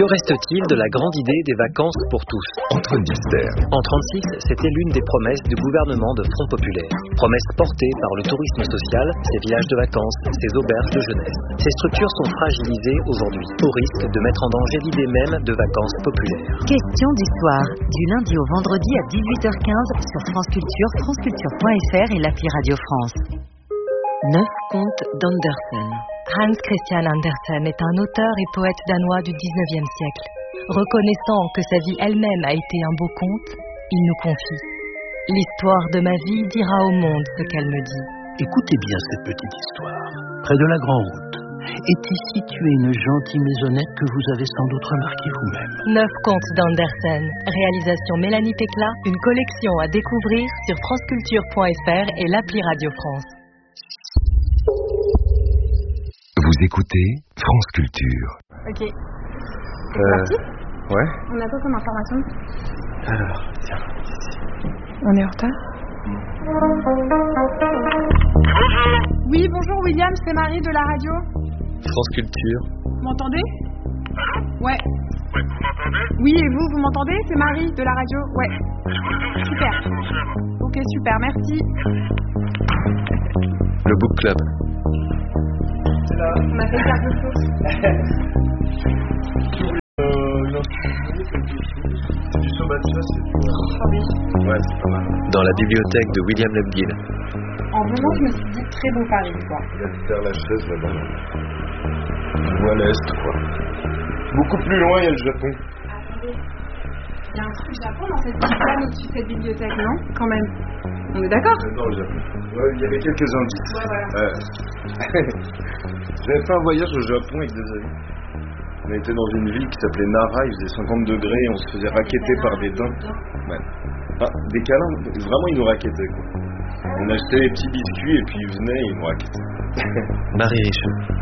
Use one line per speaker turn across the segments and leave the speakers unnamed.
Que reste-t-il de la grande idée des vacances pour tous ?
Entre mystères.
En 1936, c'était l'une des promesses du gouvernement de Front Populaire. Promesse portée par le tourisme social, ces villages de vacances, ces auberges de jeunesse. Ces structures sont fragilisées aujourd'hui, au risque de mettre en danger l'idée même de vacances populaires.
Question d'histoire, du lundi au vendredi à 18h15 sur France Culture, franceculture.fr et l'appli Radio France. 9 contes d'Andersen. Hans Christian Andersen est un auteur et poète danois du 19e siècle. Reconnaissant que sa vie elle-même a été un beau conte, il nous confie. L'histoire de ma vie dira au monde ce qu'elle me dit.
Écoutez bien cette petite histoire. Près de la Grande Route est située une gentille maisonnette que vous avez sans doute remarquée vous-même.
9 contes d'Andersen. Réalisation Mélanie Pécla. Une collection à découvrir sur franceculture.fr et l'appli Radio France.
Vous écoutez France Culture.
Ok. C'est parti ?
Ouais.
On a quoi comme information ?
Alors, tiens.
On est en retard ? Oui, bonjour William, c'est Marie de la radio.
France Culture.
Vous m'entendez ? Ouais.
Ouais, vous m'entendez ?
Oui, et vous m'entendez ? C'est Marie de la radio. Ouais. Super. Ok, super, merci.
Le Book Club.
On a fait quelque chose.
Du Somatcha, c'est du...
Oh oui.
Ouais, c'est pas mal. Dans la bibliothèque de William Lebguil.
En venant, je me suis dit très beau Paris, quoi.
Il y a le Père-Lachaise là-bas. Ou à l'est, quoi. Beaucoup plus loin, il y a le Japon.
Attendez. Il y a un truc Japon dans cette bibliothèque, au-dessus de cette bibliothèque, non ? Quand même. On est d'accord ?
Dans le Japon. Ouais, il y avait quelques indices.
Ouais, voilà.
J'avais fait un voyage au Japon avec des amis. On était dans une ville qui s'appelait Nara, il faisait 50 degrés et on se faisait racketter par des daims. Ouais. Ah, des câlins, vraiment ils nous rackettaient quoi. On achetait les petits biscuits et puis ils venaient et ils nous rackettaient. Marie Riche.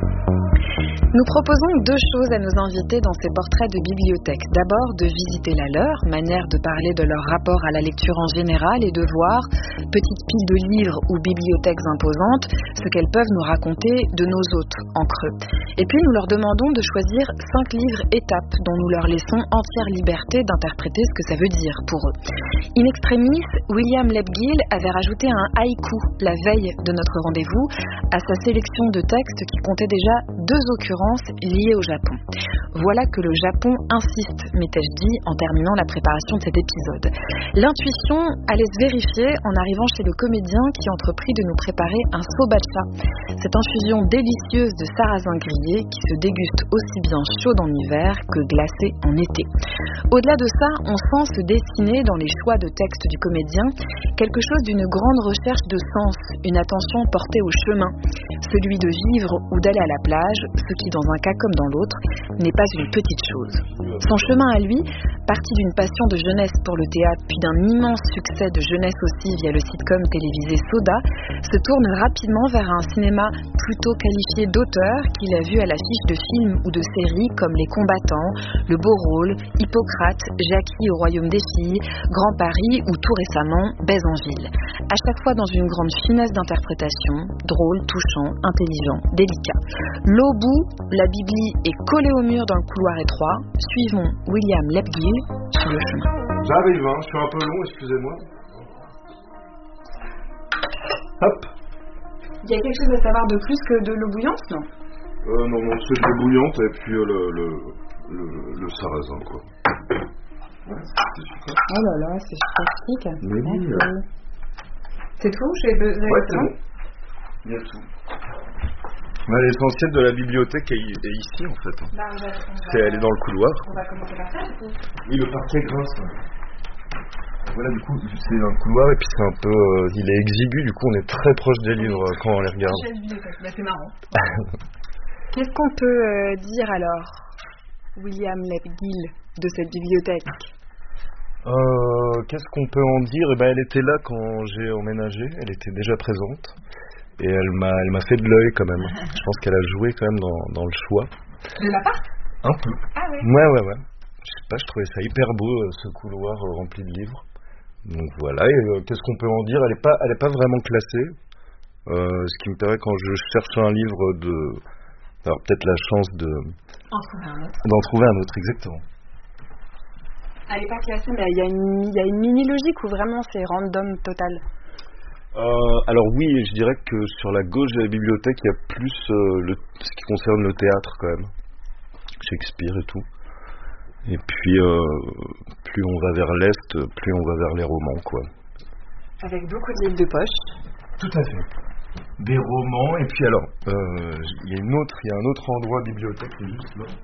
Nous proposons 2 choses à nos invités dans ces portraits de bibliothèque. D'abord, de visiter la leur, manière de parler de leur rapport à la lecture en général et de voir, petites piles de livres ou bibliothèques imposantes, ce qu'elles peuvent nous raconter de nos hôtes en creux. Et puis, nous leur demandons de choisir 5 livres étapes dont nous leur laissons entière liberté d'interpréter ce que ça veut dire pour eux. In extremis, William Lebguil avait rajouté un haïku la veille de notre rendez-vous à sa sélection de textes qui comptait déjà 2 occurrences liées au Japon. Voilà que le Japon insiste, m'étais-je dit en terminant la préparation de cet épisode. L'intuition allait se vérifier en arrivant chez le comédien qui entreprit de nous préparer un sobacha, cette infusion délicieuse de sarrasin grillé qui se déguste aussi bien chaude en hiver que glacée en été. Au-delà de ça, on sent se dessiner dans les choix de texte du comédien quelque chose d'une grande recherche de sens, une attention portée au chemin, celui de vivre ou d'aller à la plage, ce qui dans un cas comme dans l'autre n'est pas une petite chose. Son chemin à lui, parti d'une passion de jeunesse pour le théâtre puis d'un immense succès de jeunesse aussi via le sitcom télévisé Soda, se tourne rapidement vers un cinéma plutôt qualifié d'auteur qu'il a vu à l'affiche de films ou de séries comme Les Combattants, Le Beau Rôle, Hippocrate, Jackie au Royaume des Filles, Grand Paris ou tout récemment Baise en ville. À chaque fois dans une grande finesse d'interprétation, drôle, touchant, intelligent, délicat. L'au bout, la Bibli est collée au mur dans le couloir étroit. Suivons William Lebguil sur le chemin.
J'arrive, je suis un peu long, excusez-moi. Hop.
Il y a quelque chose à savoir de plus que de l'eau bouillante, non ?
Non, c'est de l'eau bouillante et puis le sarrasin, quoi. Ouais, c'est super.
Oh là là, c'est fantastique.
Mais oui.
C'est tout ? Ouais,
c'est bon. Il y a tout. L'essentiel de la bibliothèque est ici, en fait. Elle est dans le couloir.
On va commencer par ça, du coup.
Oui, le parquet grince. Voilà, du coup, c'est un couloir et puis c'est un peu... il est exigu, du coup, on est très proche des livres quand on les regarde.
C'est marrant. Qu'est-ce qu'on peut dire alors, William Lebguil, de cette bibliothèque ?
Qu'est-ce qu'on peut en dire ? Elle était là quand j'ai emménagé, elle était déjà présente. Et elle m'a fait de l'œil quand même. Je pense qu'elle a joué quand même dans le choix.
De l'appart ?
Un peu.
Ah ouais.
Ouais. Je sais pas, je trouvais ça hyper beau, ce couloir rempli de livres. Donc voilà, et qu'est-ce qu'on peut en dire ? Elle est pas vraiment classée. Ce qui me permet quand je cherche un livre d'avoir peut-être la chance de d'en trouver un autre, exactement.
Elle n'est pas classée, mais il y a une mini-logique ou vraiment c'est random total?
Alors oui, je dirais que sur la gauche de la bibliothèque, il y a plus ce qui concerne le théâtre quand même. Shakespeare et tout. Et puis, plus on va vers l'Est, plus on va vers les romans, quoi.
Avec beaucoup de livres de poche.
Tout à fait. Des romans, et puis alors, il y a un autre endroit bibliothèque, c'est juste là.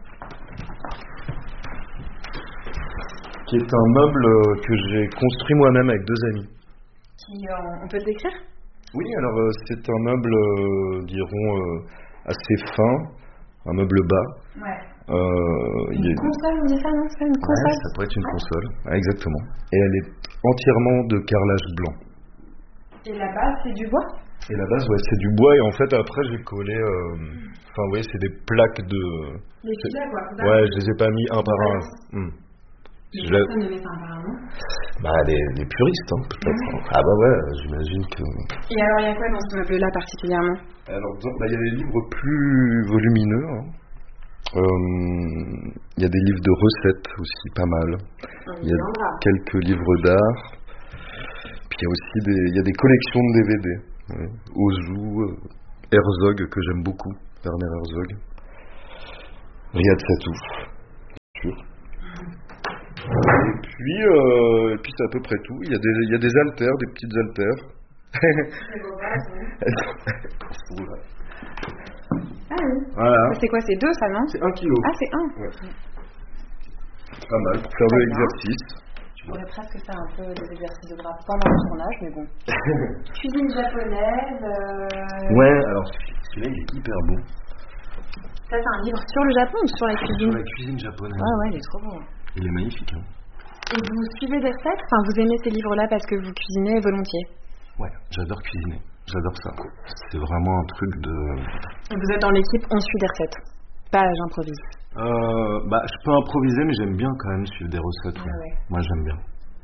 Qui est un meuble que j'ai construit moi-même avec 2 amis.
On peut le décrire?
Oui, alors c'est un meuble, dirons, assez fin, un meuble bas.
Ouais. Une console, on dit ça, non? C'est une console?
Ouais, ça pourrait être une console, ouais, exactement. Et elle est entièrement de carrelage blanc.
Et la base, c'est du bois?
Et la base, ouais, c'est du bois, et en fait, après, j'ai collé... Enfin, vous voyez, c'est des plaques de...
Les filets, quoi.
Ouais, je les ai pas mis un par un.
Les personnes ne mettent un par un, non?
Bah, les puristes, hein, peut-être. Ah bah ouais, j'imagine que...
Et alors, il y a quoi dans ce meuble-là, particulièrement?
Alors, il y a des livres plus volumineux, hein. Il y a des livres de recettes aussi, pas mal. Il y a quelques livres d'art. Puis il y a aussi des collections de DVD. Ouais. Ozu, Herzog, que j'aime beaucoup, Werner Herzog. Riyad Satouf, sûr. Et puis c'est à peu près tout. Il y a des haltères, des petites haltères.
Ah oui.
Voilà.
C'est quoi, c'est 2 ça, non?
C'est 1 kilo.
Ah, c'est 1.
Ouais. Pas mal pour faire de l'exercice.
Je pourrais presque faire un peu des exercices de bras pendant le tournage, mais bon. Cuisine japonaise.
Ouais, alors celui-là il est hyper beau.
Ça, c'est un livre sur le Japon ou sur la cuisine?
Sur la cuisine japonaise.
Ouais, il est trop beau.
Il est magnifique. Hein.
Et vous suivez des recettes? Enfin, vous aimez ces livres-là parce que vous cuisinez volontiers?
Ouais, j'adore cuisiner. J'adore ça. C'est vraiment un truc de...
Et vous êtes dans l'équipe, on suit des recettes. Pas j'improvise.
Je peux improviser, mais j'aime bien quand même suivre des recettes. Ouais. Ouais. Moi, j'aime bien.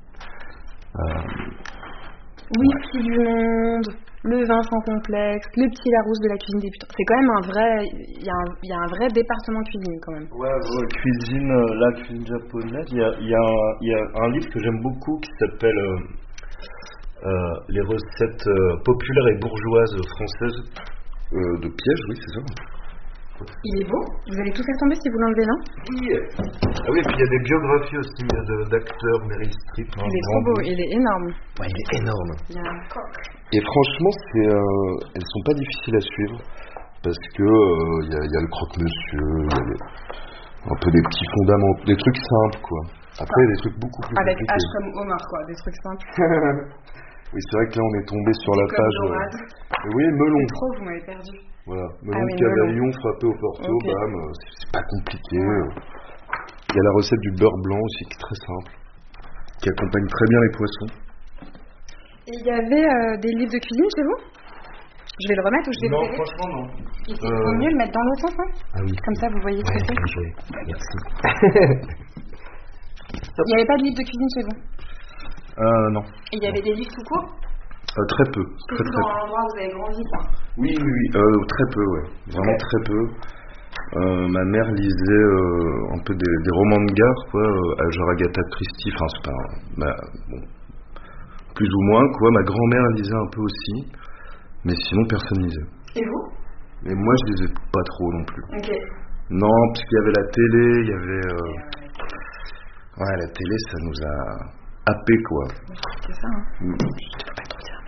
Whisky du monde, le vin sans complexe, le petit Larousse de la cuisine débutante. C'est quand même un vrai... Il y a un vrai département cuisine quand même.
Ouais, cuisine, la cuisine japonaise. Il y a un livre que j'aime beaucoup qui s'appelle... les recettes populaires et bourgeoises françaises de Piège, oui, c'est ça.
Il est beau. Vous allez tout faire tomber si vous l'enlevez, non?
Oui. Ah oui, et puis il y a des biographies aussi d'acteurs, Meryl Streep.
Il est trop beau, il est énorme.
Ouais, il est énorme.
Il y a un coq.
Et franchement, elles sont pas difficiles à suivre parce que il y a le croque-monsieur, il y a un peu des petits fondamentaux, des trucs simples, quoi. Après, il y a des trucs beaucoup plus compliqués.
Avec H comme Omar, quoi, des trucs simples.
Oui, c'est vrai que là, on est tombé sur la page... oui, melon.
C'est trop, vous m'avez perdu.
Voilà, melon de cavaillon frappé au porto, okay. Bam, c'est pas compliqué. Ouais. Il y a la recette du beurre blanc aussi, qui est très simple, qui accompagne très bien les poissons.
Et il y avait des livres de cuisine chez vous? Je vais le remettre ou je vais le
lever? Non, franchement, non.
Il faut mieux le mettre dans l'autre sens, hein?
Ah oui.
Comme ça, vous voyez ce que c'est.
Bien joué. Merci.
Il n'y avait pas de livre de cuisine chez vous?
Non.
Et il y avait des livres tout court?
Très peu.
Très peu. Dans l'endroit où vous avez grandi, quoi? Oui,
très peu, ouais. Vraiment très peu. Ma mère lisait un peu des romans de gare, quoi, genre Agatha Christie, enfin c'est pas... bon, plus ou moins, quoi. Ma grand-mère lisait un peu aussi, mais sinon personne lisait.
Et vous?
Mais moi je lisais pas trop non plus.
Ok.
Non, parce qu'il y avait la télé, il y avait... Ouais, la télé, ça nous a happé, quoi.
C'est ça, hein.
Je peux pas trop dire.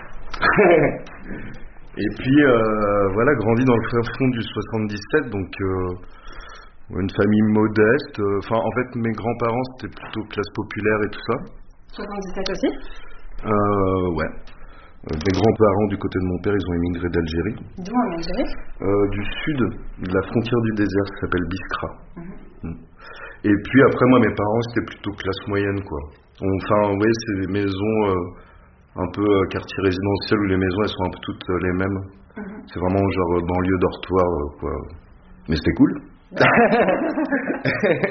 Et puis, voilà, grandi dans le fin fond du 77, donc une famille modeste. Enfin, en fait, mes grands-parents, c'était plutôt classe populaire et tout ça.
77 aussi?
Ouais. Mes grands-parents, du côté de mon père, ils ont émigré d'Algérie.
D'où en Algérie?
Du sud, de la frontière du désert, ça s'appelle Biskra. Et puis après, moi, mes parents, c'était plutôt classe moyenne, quoi. Enfin, oui, c'est des maisons un peu quartier résidentiel où les maisons, elles sont un peu toutes les mêmes. C'est vraiment genre banlieue dortoir, quoi. Mais c'était cool.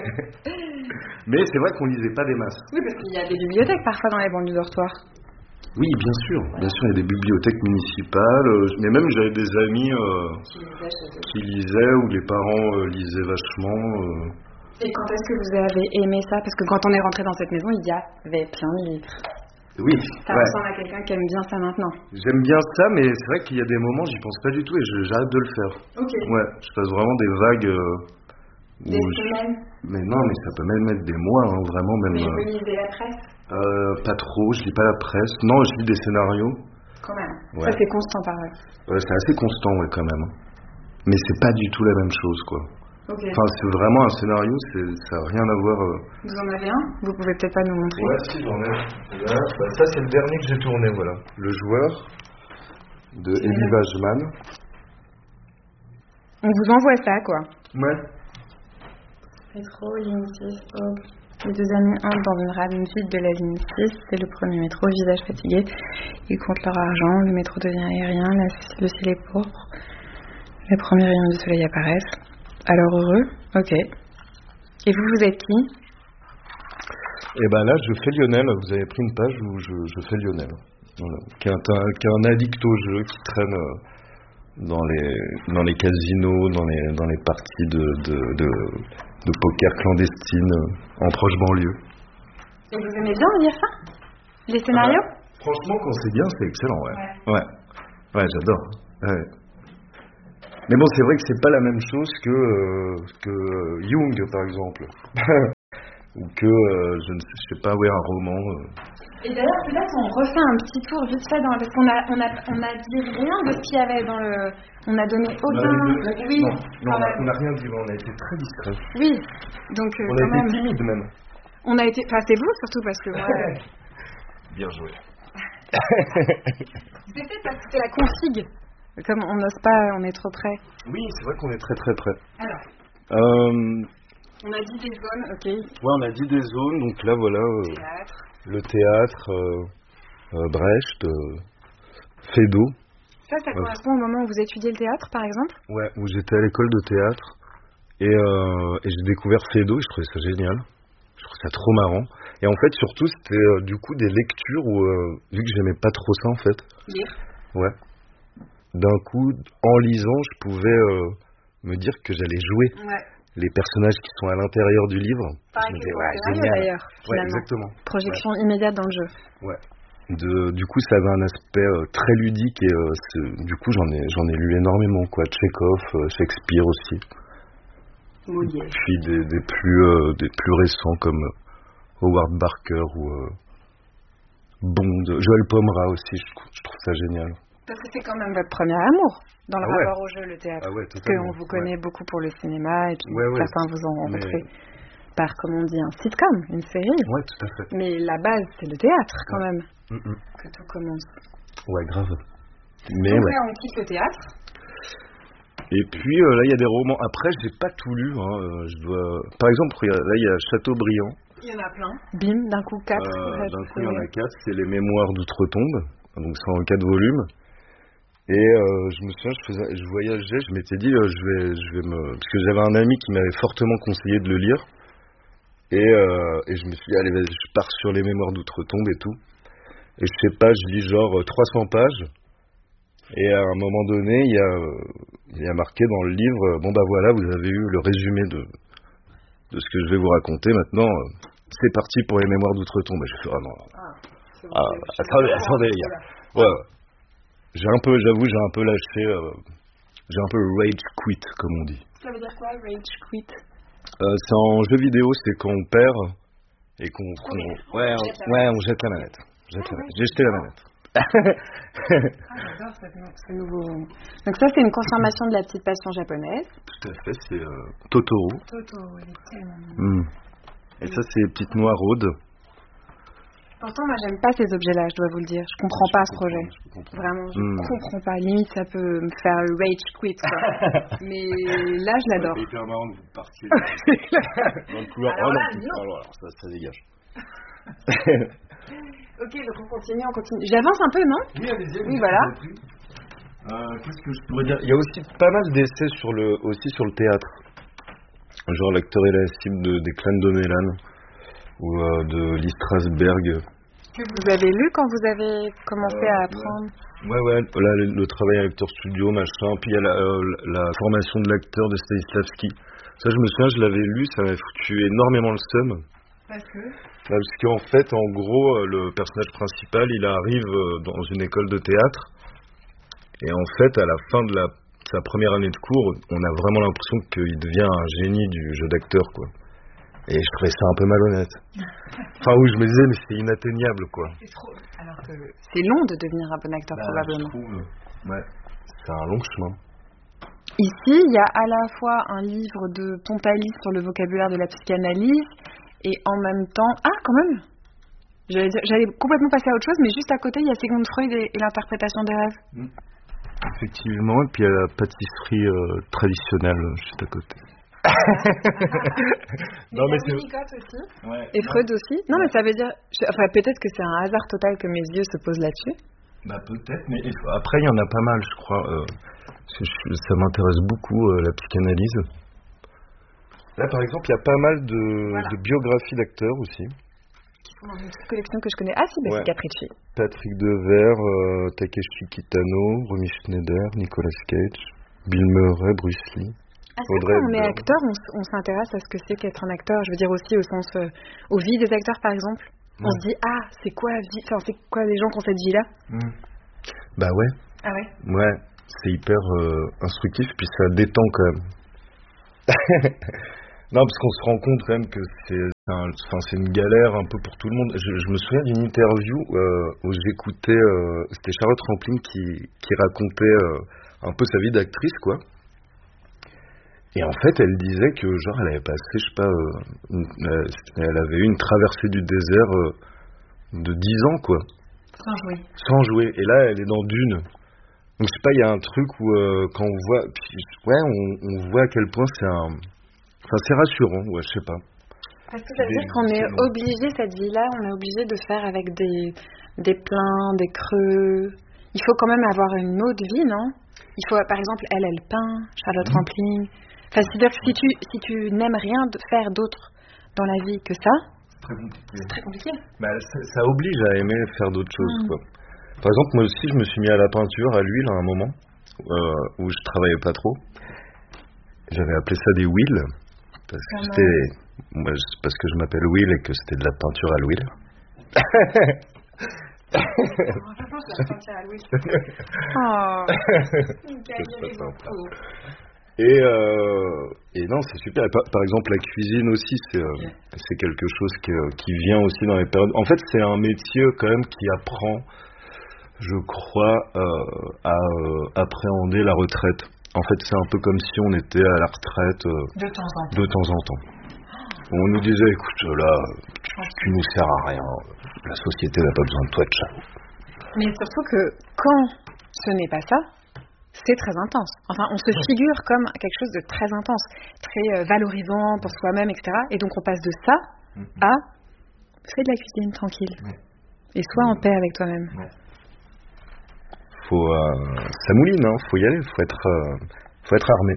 Mais c'est vrai qu'on lisait pas des masses.
Oui, parce qu'il y a des bibliothèques parfois dans les banlieues dortoirs.
Oui, bien sûr, il y a des bibliothèques municipales, mais même j'avais des amis qui lisaient, ou les parents lisaient vachement.
Et quand est-ce que vous avez aimé ça? Parce que quand on est rentré dans cette maison, il y avait plein de livres.
Oui,
ça ressemble à quelqu'un qui aime bien ça maintenant.
J'aime bien ça, mais c'est vrai qu'il y a des moments, j'y pense pas du tout et j'arrête de le faire.
Ok.
Ouais, je passe vraiment des vagues.
Des semaines.
Mais non, mais ça peut même être des mois, hein, vraiment même.
Mais vous lisez la presse?
Pas trop, je lis pas la presse. Non, je lis des scénarios.
Quand même.
Ouais.
Ça c'est constant pareil.
Ouais, c'est assez constant, ouais, quand même. Mais c'est pas du tout la même chose, quoi.
Ok.
Enfin, c'est vraiment un scénario, ça n'a rien à voir.
Vous en avez un? Vous pouvez peut-être pas nous montrer.
Ouais, si, j'en ai. Là, ça, c'est le dernier que j'ai tourné, voilà. Le joueur de Elie Wajman.
On vous envoie ça, quoi.
Ouais.
Métro, ligne 6, Aube. Les deux amis entrent dans une rame vide de la ligne 6. C'est le premier métro, visage fatigué. Ils comptent leur argent. Le métro devient aérien. Le ciel est pourpre. Les premiers rayons du soleil apparaissent. Alors heureux, ok. Et vous êtes qui?
Et ben là, je fais Lionel. Vous avez pris une page où je fais Lionel. Voilà. Qui est un addict au jeu, qui traîne dans les casinos, dans les parties de poker clandestines en proche banlieue.
Et vous aimez bien lire ça? Les scénarios?
Franchement, quand c'est bien, c'est excellent, ouais. Ouais, j'adore. Ouais. Mais bon, c'est vrai que c'est pas la même chose que Jung, par exemple. Ou que, je ne sais pas, un roman.
Et d'ailleurs, peut-être on refait un petit tour vite fait, parce qu'on a dit rien de ce qu'il y avait dans le... On a donné aucun... Oui.
Non, on n'a rien dit, on a été très discret.
Oui, donc
on a été timide même.
On a été... Enfin, c'est vous surtout, parce que moi...
Bien joué.
C'est peut-être parce que c'est la config. Comme on n'ose pas, on est trop près.
Oui, c'est vrai qu'on est très très près.
Alors, on a dit des zones, ok.
Ouais, on a dit des zones, donc là voilà, le théâtre, Brecht, Feydeau.
Ça correspond au moment où vous étudiez le théâtre, par exemple?
Ouais, où j'étais à l'école de théâtre et j'ai découvert Feydeau et je trouvais ça génial. Je trouvais ça trop marrant. Et en fait, surtout, c'était du coup des lectures où, vu que j'aimais pas trop ça en fait.
Lire?
Ouais. D'un coup, en lisant, je pouvais me dire que j'allais jouer les personnages qui sont à l'intérieur du livre.
Je me disais, génial. D'ailleurs,
ouais, exactement.
Projection immédiate dans le jeu.
Ouais. Du coup, ça avait un aspect très ludique et du coup, j'en ai lu énormément, quoi. Tchekhov, Shakespeare aussi.
Molière.
Puis des plus récents comme Howard Barker ou Bond, Joël Pomera aussi. Je trouve ça génial.
Parce que c'est quand même votre premier amour dans le rapport au jeu, le théâtre.
Parce
qu'on vous connaît beaucoup pour le cinéma et puis certains vous ont rencontré par, comme on dit, un sitcom, une série.
Ouais, tout à fait.
Mais la base, c'est le théâtre quand même. Que tout commence.
Ouais, grave.
Mais donc là, on quitte le théâtre.
Et puis là, il y a des romans. Après, j'ai pas tout lu. Par exemple, là, il y a Chateaubriand.
Il y en a plein. Bim, d'un coup 4.
D'un coup, il y en a 4. C'est les Mémoires d'Outre-Tombe. Donc, c'est en 4 volumes. Et je me souviens, je voyageais, je m'étais dit, parce que j'avais un ami qui m'avait fortement conseillé de le lire. Et je me suis dit, allez, vas-y, je pars sur les Mémoires d'Outre-Tombe et tout. Et je sais pas, je lis genre 300 pages. Et à un moment donné, il y a marqué dans le livre, bon bah voilà, vous avez eu le résumé de ce que je vais vous raconter. Maintenant, c'est parti pour les Mémoires d'Outre-Tombe. Et je fais vraiment... attendez, ouais. J'avoue, j'ai un peu lâché, j'ai un peu rage quit, comme on dit.
Ça veut dire quoi, rage quit?
C'est en jeu vidéo, c'est quand on perd et qu'on on jette la manette. J'ai jeté la manette.
J'adore ce nouveau... Donc ça, c'est une confirmation de la petite passion japonaise.
Tout à fait, c'est Totoro.
Totoro, il est tellement...
Et ça, c'est Petite Noiraude.
Pourtant, moi, j'aime pas ces objets-là, je dois vous le dire. Je comprends pas ce projet. Vraiment, je comprends pas. Limite, ça peut me faire rage quit, quoi. Mais là, je l'adore.
C'est hyper marrant que vous partiez dans le couloir.
Alors là, non.
Alors, ça dégage.
Ok, donc on continue. J'avance un peu, non?
Oui, allez-y.
Oui, voilà.
Qu'est-ce que je pourrais dire? Il y a aussi pas mal d'essais sur le théâtre. Genre L'acteur et la cible des Clans de Mélan. Ou de Lee Strasberg,
Que vous avez lu quand vous avez commencé à apprendre?
Ouais, là, le travail à l'acteur studio, machin. Puis il y a la formation de l'acteur de Stanislavski. Ça, je me souviens, je l'avais lu, ça m'a foutu énormément le seum. Parce qu'en fait, en gros, le personnage principal, il arrive dans une école de théâtre. Et en fait, à la fin de sa première année de cours, on a vraiment l'impression qu'il devient un génie du jeu d'acteur, quoi. Et je trouvais ça un peu malhonnête. Enfin, où je me disais, mais c'est inatteignable, quoi.
C'est trop. Alors que c'est long de devenir un bon acteur, probablement.
Je trouve, ouais, c'est un long chemin.
Ici, il y a à la fois un livre de Pontalis sur le vocabulaire de la psychanalyse, et en même temps... Ah, quand même! J'allais complètement passer à autre chose, mais juste à côté, il y a Sigmund Freud et l'interprétation des rêves.
Effectivement, et puis il y a la pâtisserie traditionnelle juste à côté.
Non, mais c'est Winnicott aussi. Ouais. Et Freud aussi. Non, mais ça veut dire... Enfin, peut-être que c'est un hasard total que mes yeux se posent là-dessus.
Bah peut-être, mais après, il y en a pas mal, je crois. Ça m'intéresse beaucoup, la psychanalyse. Là, par exemple, il y a pas mal de biographies d'acteurs aussi.
Qui sont dans une petite collection que je connais. Ah si, c'est Capricci.
Patrick Devers, Takeshi Kitano, Romy Schneider, Nicolas Cage, Bill Murray, Bruce Lee.
Ah, c'est quand on est acteur, on s'intéresse à ce que c'est qu'être un acteur. Je veux dire aussi au sens, aux vies des acteurs, par exemple. On se dit, c'est quoi la vie, enfin, c'est quoi les gens qui ont cette vie-là?
Bah ouais.
Ah ouais?
Ouais, c'est hyper instructif, puis ça détend quand même. Non, parce qu'on se rend compte quand même que c'est une galère un peu pour tout le monde. Je me souviens d'une interview où j'écoutais, c'était Charlotte Rampling qui racontait un peu sa vie d'actrice, quoi. Et en fait, elle disait que genre elle avait passé, je sais pas, elle avait eu une traversée du désert de 10 ans, quoi. Sans jouer. Et là, elle est dans Dune. Donc je sais pas, il y a un truc où quand on voit, on voit à quel point c'est rassurant, je sais pas.
Parce que ça veut dire qu'on est obligé, cette vie-là, on est obligé de faire avec des pleins, des creux. Il faut quand même avoir une autre vie, non? Il faut, par exemple, elle peint, Charlotte Rampling. Enfin, c'est-à-dire que si tu n'aimes rien faire d'autre dans la vie que ça, c'est très compliqué.
Bah, ça oblige à aimer faire d'autres choses, quoi. Par exemple, moi aussi, je me suis mis à la peinture, à l'huile, à un moment, où je travaillais pas trop. J'avais appelé ça des wheels, parce que je m'appelle Will et que c'était de la peinture à l'huile. Et non, c'est super. Par exemple, la cuisine aussi, c'est quelque chose qui vient aussi dans les périodes. En fait, c'est un métier quand même qui apprend, je crois, à appréhender la retraite. En fait, c'est un peu comme si on était à la retraite de temps en temps. On nous disait, écoute, là, tu nous sers à rien. La société n'a pas besoin de toi, ciao.
Mais surtout que quand ce n'est pas ça, c'est très intense. Enfin, on se figure comme quelque chose de très intense, très valorisant pour soi-même, etc. Et donc, on passe de ça à fais de la cuisine tranquille. Et sois en paix avec toi-même.
Ça mouline, hein, faut y aller, faut être armé.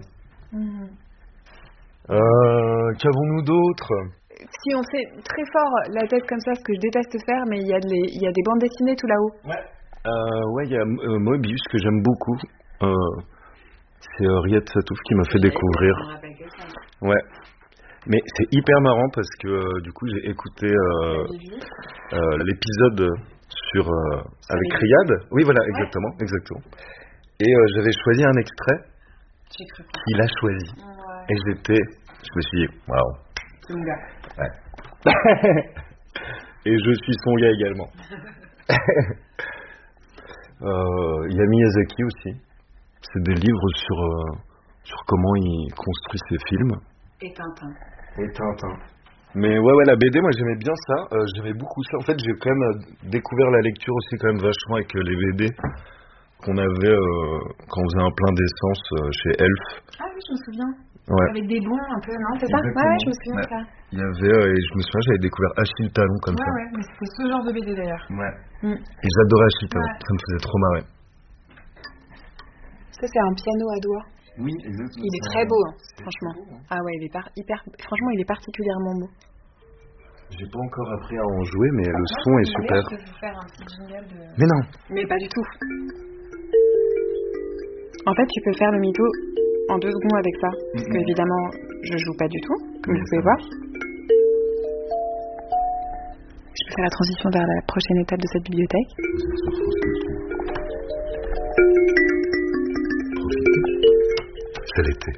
Qu'avons-nous d'autre?
Si on fait très fort la tête comme ça, ce que je déteste faire, mais il y a des bandes dessinées tout là-haut.
Il y a Moebius que j'aime beaucoup. C'est Riet Satouf qui m'a fait découvrir. Ouais. Mais c'est hyper marrant parce que du coup j'ai écouté l'épisode avec Riyad. Oui, voilà, exactement. Et j'avais choisi un extrait qu'il a choisi. Et je me suis dit, waouh.
C'est mon gars.
Ouais. Et je suis son gars également. Il y a Miyazaki aussi. C'est des livres sur comment il construit ses films.
Et
Tintin. Mais ouais, la BD, moi j'aimais bien ça. J'aimais beaucoup ça. En fait, j'ai quand même découvert la lecture aussi quand même vachement avec les BD qu'on avait quand on faisait un plein d'essence chez Elf.
Ah oui, je me souviens.
Ouais.
Avec des bons un peu, non? C'est ça? Ouais, je me souviens de ça.
Il y avait, et je me souviens, j'avais découvert Achille Talon comme ça.
Ouais, mais c'était ce genre de BD d'ailleurs.
Ouais. Et j'adorais Achille Talon, ça me faisait trop marrer.
Ça, c'est un piano à doigts.
Oui, exactement.
Il est très beau, hein, franchement. Beau, hein. Ah ouais, franchement, il est particulièrement beau.
J'ai pas encore appris à en jouer, mais le son est super.
Je peux vous faire un petit jingle de...
Mais non.
Mais pas du tout. En fait, tu peux faire le mytho en 2 secondes avec ça. Parce que évidemment, je joue pas du tout, comme vous pouvez voir. Je peux faire la transition vers la prochaine étape de cette bibliothèque.
C'est l'été.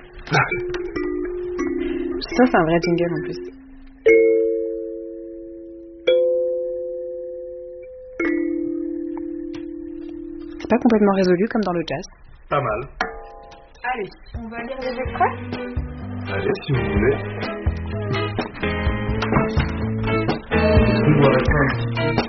Ça, c'est un vrai jingle en plus. C'est pas complètement résolu comme dans le jazz.
Pas mal.
Allez, on va lire les extraits ?
Allez, si vous voulez. Laissez-moi la fin.